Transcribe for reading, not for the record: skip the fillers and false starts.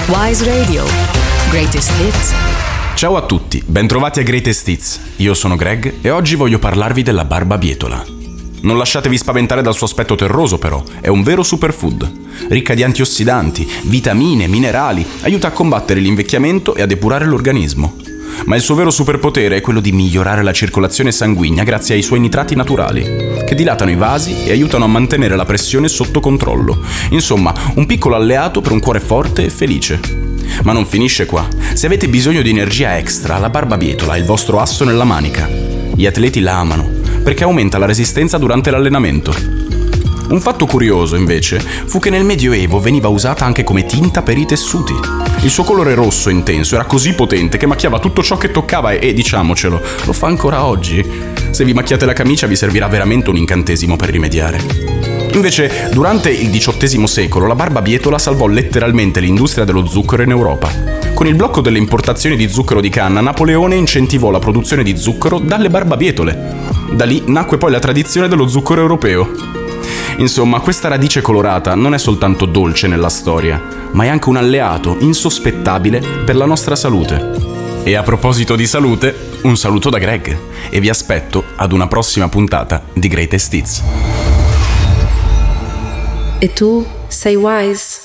Wise Radio. Greatest Hits. Ciao a tutti, bentrovati a Greatest Hits. Io sono Greg e oggi voglio parlarvi della barbabietola. Non lasciatevi spaventare dal suo aspetto terroso però, è un vero superfood. Ricca di antiossidanti, vitamine, minerali, aiuta a combattere l'invecchiamento e a depurare l'organismo. Ma il suo vero superpotere è quello di migliorare la circolazione sanguigna grazie ai suoi nitrati naturali, che dilatano i vasi e aiutano a mantenere la pressione sotto controllo. Insomma, un piccolo alleato per un cuore forte e felice. Ma non finisce qua. Se avete bisogno di energia extra, la barbabietola è il vostro asso nella manica. Gli atleti la amano, perché aumenta la resistenza durante l'allenamento. Un fatto curioso, invece, fu che nel Medioevo veniva usata anche come tinta per i tessuti. Il suo colore rosso intenso era così potente che macchiava tutto ciò che toccava e, diciamocelo, lo fa ancora oggi. Se vi macchiate la camicia vi servirà veramente un incantesimo per rimediare. Invece, durante il XVIII secolo, la barbabietola salvò letteralmente l'industria dello zucchero in Europa. Con il blocco delle importazioni di zucchero di canna, Napoleone incentivò la produzione di zucchero dalle barbabietole. Da lì nacque poi la tradizione dello zucchero europeo. Insomma, questa radice colorata non è soltanto dolce nella storia, ma è anche un alleato insospettabile per la nostra salute. E a proposito di salute, un saluto da Greg e vi aspetto ad una prossima puntata di Greatest Hits. E tu sei wise?